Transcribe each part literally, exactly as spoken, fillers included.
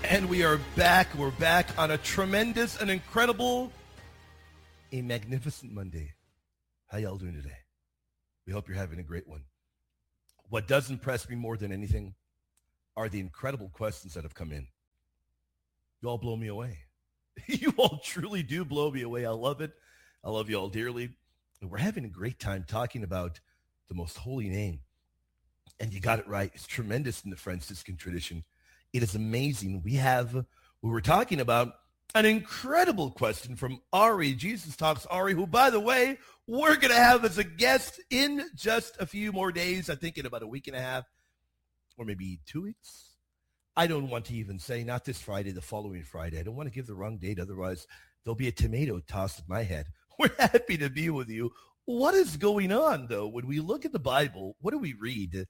And we are back. We're back on a tremendous, an incredible, a magnificent Monday. How y'all doing today? We hope you're having a great one. What does impress me more than anything are the incredible questions that have come in. You all blow me away. You all truly do blow me away. I love it. I love you all dearly. And we're having a great time talking about the most holy name. And you got it right. It's tremendous in the Franciscan tradition. It is amazing. We have, we were talking about an incredible question from Ari, Jesus Talks Ari, who, by the way, we're going to have as a guest in just a few more days. I think in about a week and a half, or maybe two weeks. I don't want to even say, not this Friday, the following Friday. I don't want to give the wrong date. Otherwise, there'll be a tomato tossed at my head. We're happy to be with you. What is going on, though? When we look at the Bible, what do we read?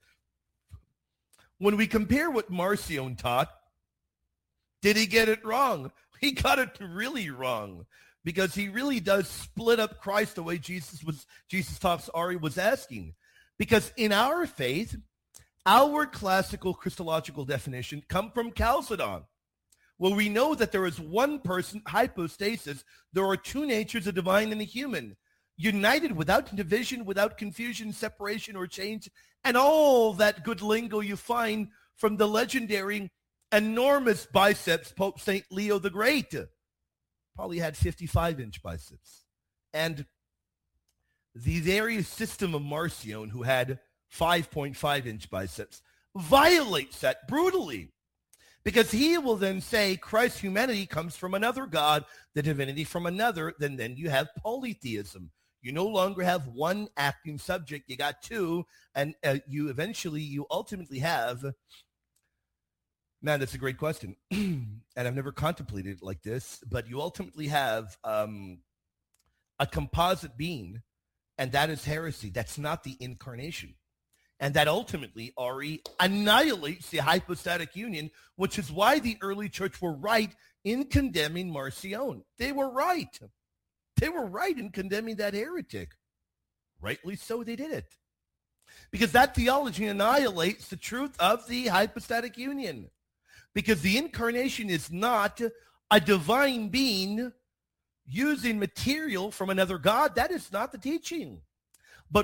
When we compare what Marcion taught, did he get it wrong? He got it really wrong, because he really does split up Christ the way Jesus was. Jesus Talks Ari was asking. Because in our faith, our classical Christological definition come from Chalcedon, where we know that there is one person, hypostasis. There are two natures, a divine and a human, united without division, without confusion, separation, or change, and all that good lingo you find from the legendary enormous biceps Pope Saint Leo the Great. Probably had fifty-five inch biceps. And the very system of Marcion, who had five point five inch biceps, violates that brutally. Because he will then say Christ's humanity comes from another God, the divinity from another. Then, then you have polytheism. You no longer have one acting subject. You got two, and uh, you eventually, you ultimately have, man, that's a great question. And I've never contemplated it like this, but you ultimately have um, a composite being, and that is heresy. That's not the incarnation. And that ultimately, Ari, annihilates the hypostatic union, which is why the early church were right in condemning Marcion. They were right. They were right in condemning that heretic. Rightly so, they did it. Because that theology annihilates the truth of the hypostatic union. Because the incarnation is not a divine being using material from another God. That is not the teaching. But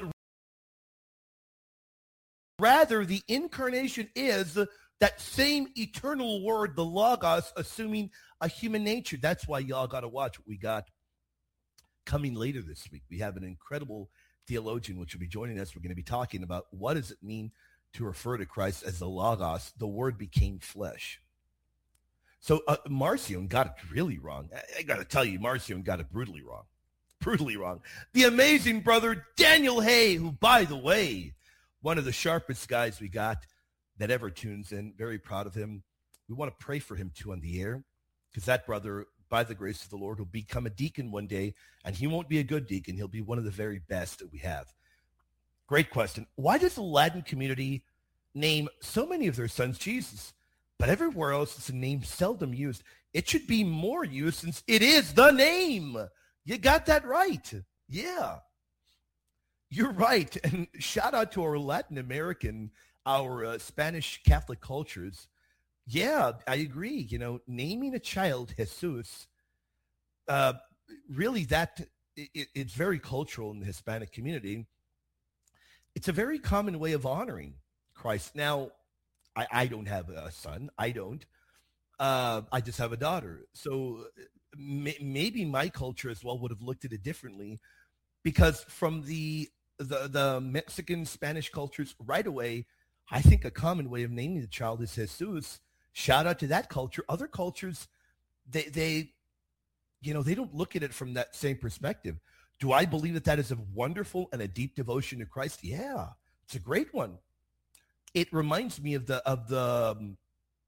rather, the incarnation is that same eternal word, the Logos, assuming a human nature. That's why y'all got to watch what we got coming later this week. We have an incredible theologian which will be joining us. We're going to be talking about what does it mean to refer to Christ as the Logos. The word became flesh. So uh, Marcion got it really wrong. I, I got to tell you, Marcion got it brutally wrong. Brutally wrong. The amazing brother Daniel Hay, who, by the way, one of the sharpest guys we got that ever tunes in. Very proud of him. We want to pray for him too on the air, because that brother, by the grace of the Lord, will become a deacon one day, and he won't be a good deacon. He'll be one of the very best that we have. Great question. Why does the Latin community name so many of their sons Jesus, but everywhere else it's a name seldom used? It should be more used since it is the name. You got that right. Yeah. You're right. And shout out to our Latin American, our uh, Spanish Catholic cultures. Yeah, I agree. You know, naming a child Jesus, uh, really that, it, it's very cultural in the Hispanic community. It's a very common way of honoring Christ. Now, I, I don't have a son. I don't. Uh, I just have a daughter. So may, maybe my culture as well would have looked at it differently, because from the the the Mexican, Spanish cultures right away, I think a common way of naming the child is Jesus. Shout out to that culture. Other cultures, they, they, you know, they don't look at it from that same perspective. Do I believe that that is a wonderful and a deep devotion to Christ? Yeah, it's a great one. It reminds me of the of the um,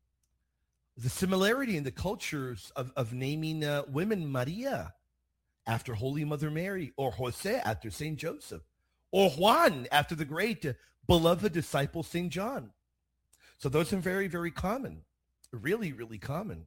the similarity in the cultures of of naming uh, women Maria after Holy Mother Mary, or Jose after Saint Joseph, or Juan after the great uh, beloved disciple Saint John. So those are very, very common. Really, really common.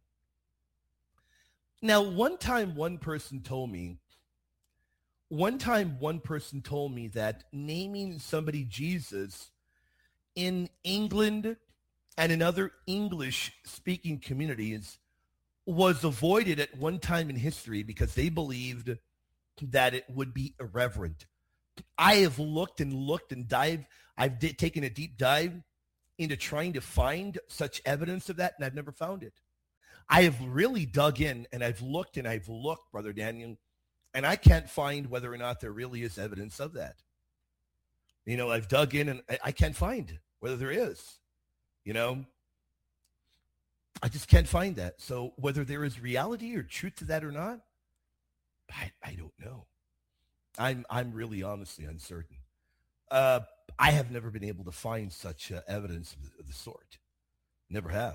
Now, one time one person told me, one time one person told me that naming somebody Jesus in England and in other English-speaking communities was avoided at one time in history because they believed that it would be irreverent. I have looked and looked and dived. I've di- taken a deep dive into trying to find such evidence of that, and I've never found it. I have really dug in, and I've looked and I've looked, Brother Daniel, and I can't find whether or not there really is evidence of that. You know, I've dug in, and I, I can't find whether there is. You know, I just can't find that. So whether there is reality or truth to that or not, I, I don't know. I'm I'm really honestly uncertain. Uh, I have never been able to find such uh, evidence of the, of the sort. Never have.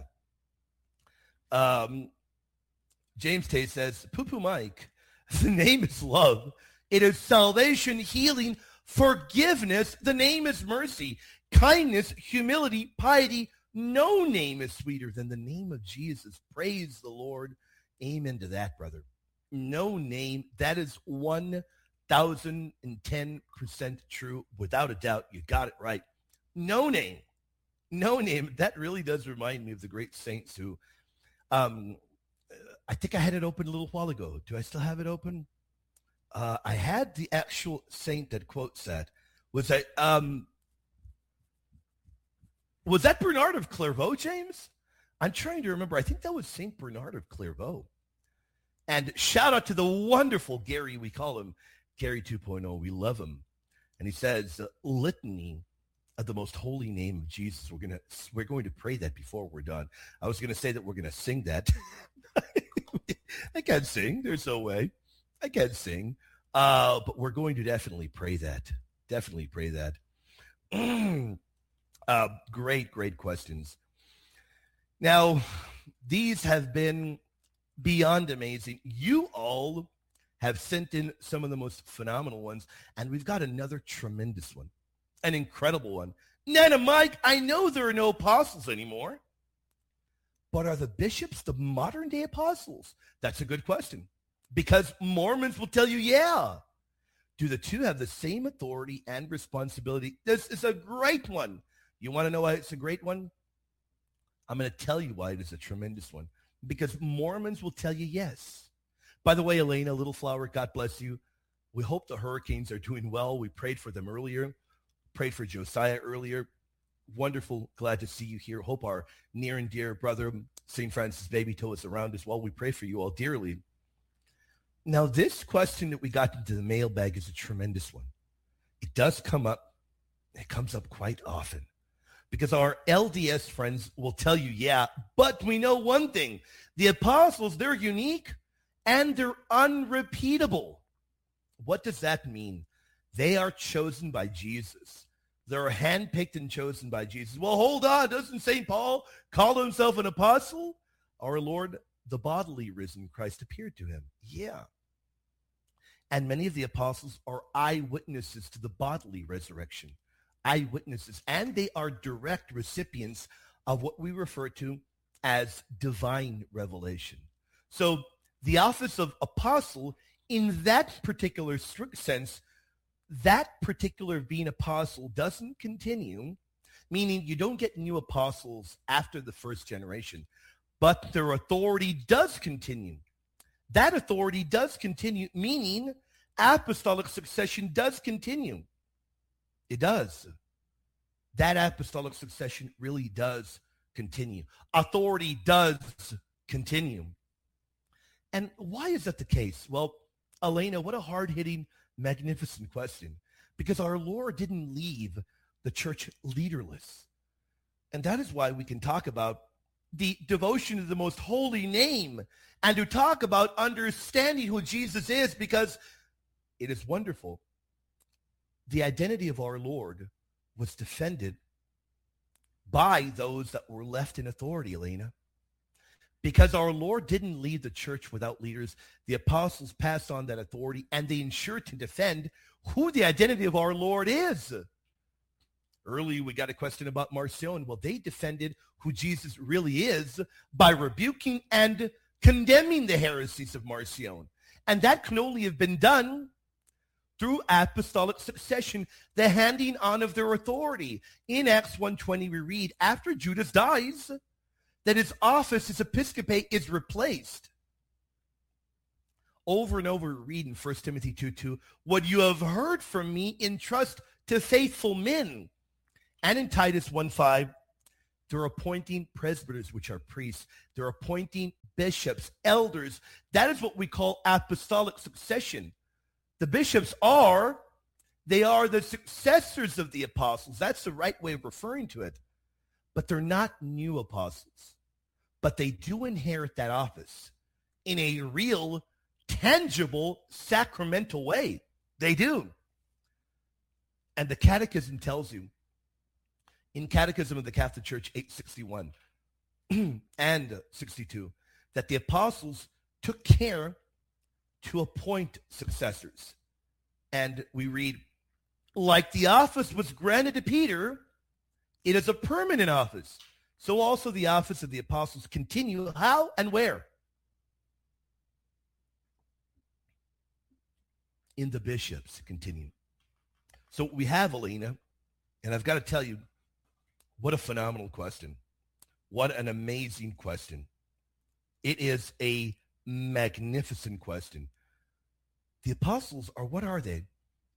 Um, James Tate says, Poo Poo Mike, the name is love. It is salvation, healing, forgiveness. The name is mercy, kindness, humility, piety. No name is sweeter than the name of Jesus. Praise the Lord. Amen to that, brother. No name. That is one thousand ten percent true. Without a doubt, you got it right. No name. No name. That really does remind me of the great saints who, um, I think I had it open a little while ago. Do I still have it open? Uh, I had the actual saint that quotes that. Was that, um, was that Bernard of Clairvaux, James? I'm trying to remember. I think that was Saint Bernard of Clairvaux. And shout out to the wonderful Gary, we call him Gary two point oh. We love him. And he says, litany of the most holy name of Jesus. We're gonna we're going to pray that before we're done. I was gonna say that we're gonna sing that. I can't sing. There's no way. I can't sing. Uh, but we're going to definitely pray that. Definitely pray that. uh, great, great questions. Now, these have been beyond amazing. You all have sent in some of the most phenomenal ones, and we've got another tremendous one, an incredible one. Nana Mike, I know there are no apostles anymore, but are the bishops the modern day apostles? That's a good question, because Mormons will tell you, yeah. Do the two have the same authority and responsibility? This is a great one. You want to know why it's a great one? I'm going to tell you why it is a tremendous one. Because Mormons will tell you yes. By the way, Elena, Little Flower, God bless you. We hope the Hurricanes are doing well. We prayed for them earlier. Prayed for Josiah earlier. Wonderful. Glad to see you here. Hope our near and dear brother, Saint Francis Baby Toe, is around as well. We pray for you all dearly. Now, this question that we got into the mailbag is a tremendous one. It does come up. It comes up quite often. Because our L D S friends will tell you, yeah, but we know one thing. The apostles, they're unique and they're unrepeatable. What does that mean? They are chosen by Jesus. They're handpicked and chosen by Jesus. Well, hold on. Doesn't Saint Paul call himself an apostle? Our Lord, the bodily risen Christ, appeared to him. Yeah. And many of the apostles are eyewitnesses to the bodily resurrection. Eyewitnesses, and they are direct recipients of what we refer to as divine revelation. So the office of apostle, in that particular strict sense, that particular being apostle doesn't continue, meaning you don't get new apostles after the first generation, but their authority does continue. That authority does continue, meaning apostolic succession does continue. It does. That apostolic succession really does continue. Authority does continue. And why is that the case? Well, Elena, what a hard-hitting, magnificent question. Because our Lord didn't leave the church leaderless. And that is why we can talk about the devotion to the most holy name and to talk about understanding who Jesus is, because it is wonderful. The identity of our Lord was defended by those that were left in authority, Elena. Because our Lord didn't leave the church without leaders, the apostles passed on that authority, and they ensured to defend who the identity of our Lord is. Early, we got a question about Marcion. Well, they defended who Jesus really is by rebuking and condemning the heresies of Marcion. And that can only have been done through apostolic succession, the handing on of their authority. In Acts one twenty, we read, after Judas dies, that his office as episcopate is replaced. Over and over, we read in First Timothy two two, what you have heard from me entrust to faithful men. And in Titus one five, they're appointing presbyters, which are priests. They're appointing bishops, elders. That is what we call apostolic succession. The bishops are, they are the successors of the apostles. That's the right way of referring to it. But they're not new apostles. But they do inherit that office in a real, tangible, sacramental way. They do. And the Catechism tells you, in Catechism of the Catholic Church eight sixty-one and sixty-two, that the apostles took care to appoint successors. And we read, like the office was granted to Peter, it is a permanent office. So also the office of the apostles continue. How and where? In the bishops continue. So we have, Elena, and I've got to tell you, what a phenomenal question. What an amazing question. It is a magnificent question. The apostles are, what are they?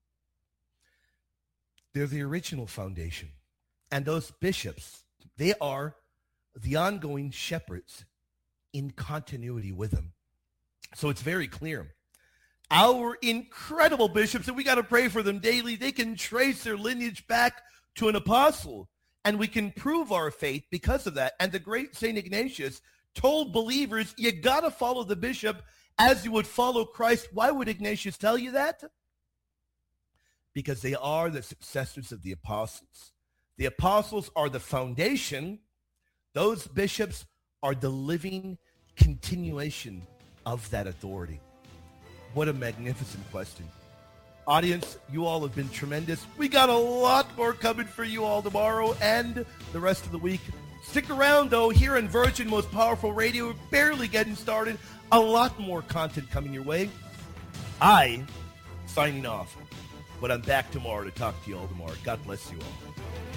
They're the original foundation. And those bishops, they are the ongoing shepherds in continuity with them. So it's very clear. Our incredible bishops, and we got to pray for them daily, they can trace their lineage back to an apostle. And we can prove our faith because of that. And the great Saint Ignatius told believers, you got to follow the bishop as you would follow Christ. Why would Ignatius tell you that? Because they are the successors of the apostles. The apostles are the foundation. Those bishops are the living continuation of that authority. What a magnificent question. Audience, you all have been tremendous. We got a lot more coming for you all tomorrow and the rest of the week. Stick around, though, here on Virgin Most Powerful Radio. We're barely getting started. A lot more content coming your way. I, signing off, but I'm back tomorrow to talk to you all tomorrow. God bless you all.